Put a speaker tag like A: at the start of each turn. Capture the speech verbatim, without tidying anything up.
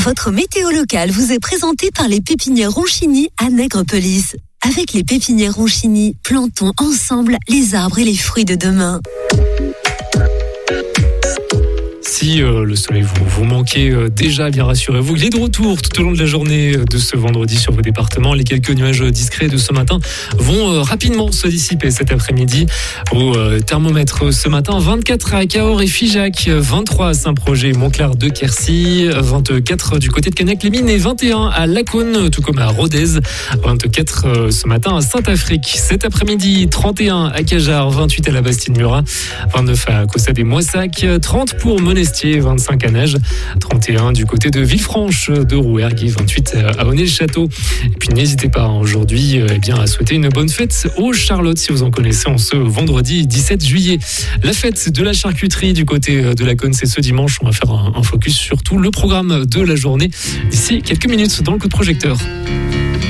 A: Votre météo locale vous est présentée par les pépinières Ronchini à Nègrepelisse. Avec les pépinières Ronchini, plantons ensemble les arbres et les fruits de demain.
B: Si euh, le soleil vous, vous manquez euh, déjà, bien rassurez-vous, il est de retour tout au long de la journée de ce vendredi sur vos départements. Les quelques nuages discrets de ce matin vont euh, rapidement se dissiper cet après-midi. Au euh, thermomètre ce matin, vingt-quatre à Cahors et Figeac, vingt-trois à Saint-Projet, Montclar de Quercy, vingt-quatre du côté de Cannec-les-Mines et vingt et un à Lacaune, tout comme à Rodez, vingt-quatre euh, ce matin à Saint-Afrique. Cet après-midi, trente et un à Cajar, vingt-huit à la Bastide-Murat, vingt-neuf à Caussade et Moissac, trente pour Monestier, vingt-cinq à Neige, trente et un du côté de Villefranche de Rouergue, vingt-huit à Honnay-le-Château. Et puis n'hésitez pas aujourd'hui eh bien, à souhaiter une bonne fête aux Charlottes si vous en connaissez en ce vendredi dix-sept juillet. La fête de la charcuterie du côté de Lacaune, c'est ce dimanche. On va faire un, un focus sur tout le programme de la journée d'ici quelques minutes dans le coup de projecteur.